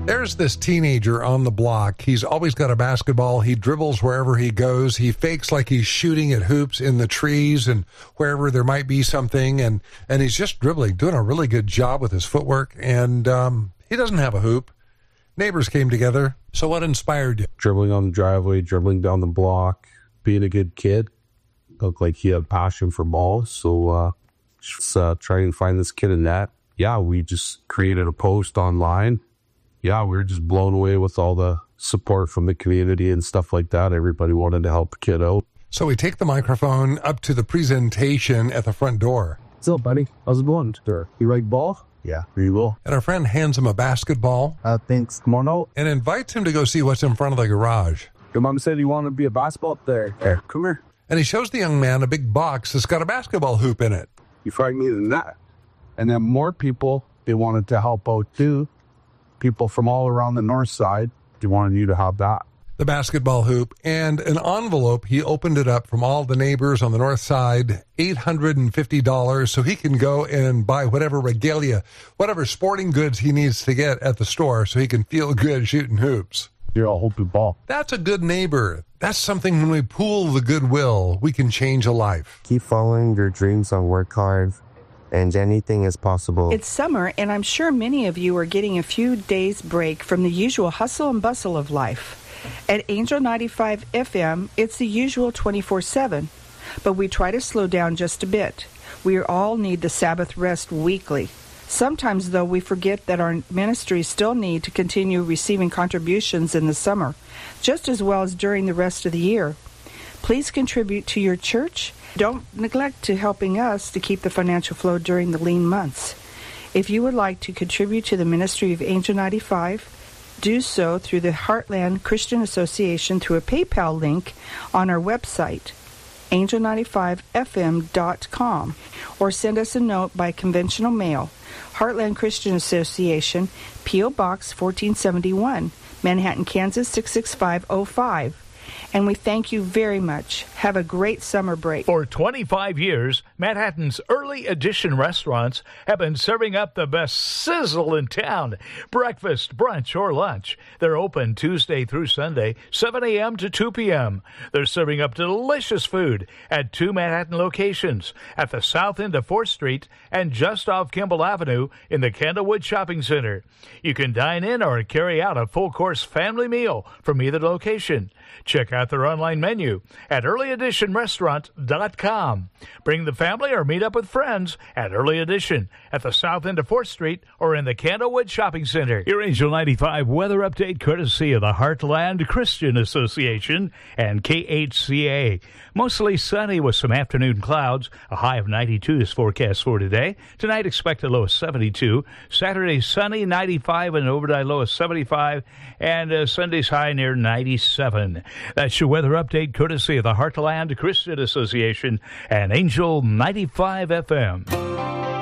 There's this teenager on the block. He's always got a basketball. He dribbles wherever he goes. He fakes like he's shooting at hoops in the trees and wherever there might be something. And he's just dribbling, doing a really good job with his footwork. And he doesn't have a hoop. Neighbors came together. So what inspired you? Dribbling on the driveway, dribbling down the block, being a good kid. Looked like he had passion for balls. So just trying to find this kid in that. Yeah, we just created a post online. Yeah, we were just blown away with all the support from the community and stuff like that. Everybody wanted to help a kid out. So we take the microphone up to the presentation at the front door. What's up, buddy? How's it going? Sir, you like ball? Yeah, here you go. And our friend hands him a basketball. Thanks. Come on out. And invites him to go see what's in front of the garage. Your mom said you wanted to be a basketball player. Here, come here. And he shows the young man a big box that's got a basketball hoop in it. You probably needed that. And then more people, they wanted to help out too. People from all around the north side, they wanted you to have that. The basketball hoop and an envelope. He opened it up from all the neighbors on the north side, $850, so he can go and buy whatever regalia, whatever sporting goods he needs to get at the store so he can feel good shooting hoops. You're a hoopy ball. That's a good neighbor. That's something when we pool the goodwill, we can change a life. Keep following your dreams and work hard. And anything is possible. It's summer, and I'm sure many of you are getting a few days break from the usual hustle and bustle of life. At Angel 95 FM, it's the usual 24/7, but we try to slow down just a bit. We all need the Sabbath rest weekly. Sometimes, though, we forget that our ministries still need to continue receiving contributions in the summer, just as well as during the rest of the year. Please contribute to your church. Don't neglect to helping us to keep the financial flow during the lean months. If you would like to contribute to the ministry of Angel 95, do so through the Heartland Christian Association through a PayPal link on our website, angel95fm.com, or send us a note by conventional mail, Heartland Christian Association, P.O. Box 1471, Manhattan, Kansas 66505. And we thank you very much. Have a great summer break. For 25 years, Manhattan's early edition restaurants have been serving up the best sizzle in town. Breakfast, brunch, or lunch. They're open Tuesday through Sunday, 7 a.m. to 2 p.m. They're serving up delicious food at 2 Manhattan locations, at the south end of 4th Street and just off Kimball Avenue in the Candlewood Shopping Center. You can dine in or carry out a full-course family meal from either location. Check out their online menu at earlyeditionrestaurant.com. Bring the family or meet up with friends at Early Edition at the south end of 4th Street or in the Candlewood Shopping Center. Your Angel 95 weather update courtesy of the Heartland Christian Association and KHCA. Mostly sunny with some afternoon clouds. A high of 92 is forecast for today. Tonight expect a low of 72. Saturday sunny, 95, and overnight low of 75. And Sunday's high near 97. That's your weather update courtesy of the Heartland Christian Association and Angel 95 FM.